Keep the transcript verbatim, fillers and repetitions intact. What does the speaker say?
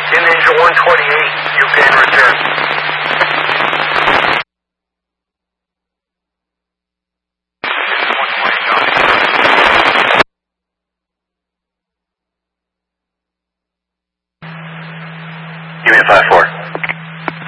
In engine one twenty-eight, U P N return. Give me a five four.